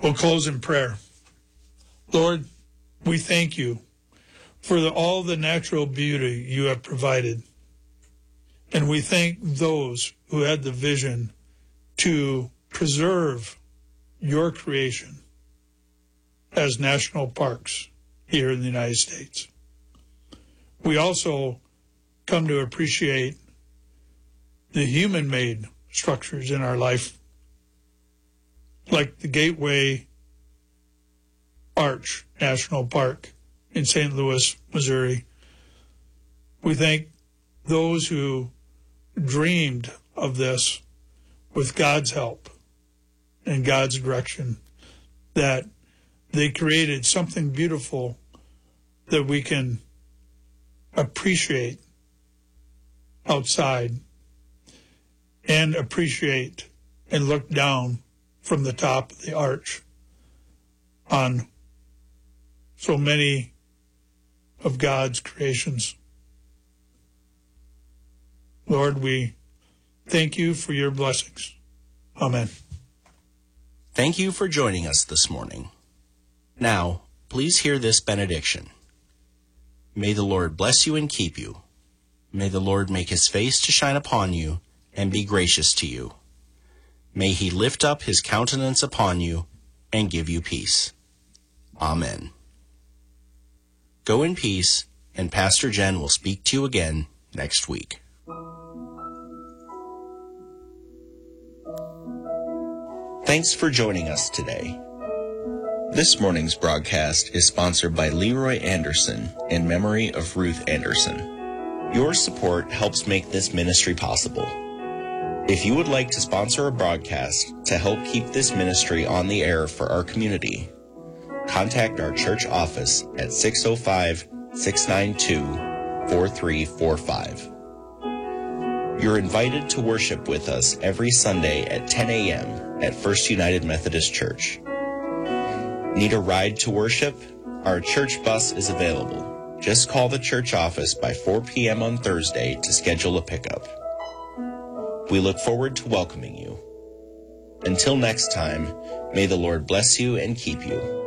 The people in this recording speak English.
We'll close in prayer. Lord, we thank you for all the natural beauty you have provided. And we thank those who had the vision to preserve your creation as national parks here in the United States. We also come to appreciate the human-made structures in our life, like the Gateway Arch National Park in St. Louis, Missouri. We thank those who dreamed of this with God's help and God's direction, that they created something beautiful that we can appreciate outside and appreciate and look down from the top of the arch on so many of God's creations. Lord, we thank you for your blessings. Amen. Thank you for joining us this morning. Now, please hear this benediction. May the Lord bless you and keep you. May the Lord make his face to shine upon you and be gracious to you. May he lift up his countenance upon you and give you peace. Amen. Go in peace, and Pastor Jen will speak to you again next week. Thanks for joining us today. This morning's broadcast is sponsored by Leroy Anderson in memory of Ruth Anderson. Your support helps make this ministry possible. If you would like to sponsor a broadcast to help keep this ministry on the air for our community, contact our church office at 605-692-4345. You're invited to worship with us every Sunday at 10 a.m. at First United Methodist Church. Need a ride to worship? Our church bus is available. Just call the church office by 4 p.m. on Thursday to schedule a pickup. We look forward to welcoming you. Until next time, may the Lord bless you and keep you.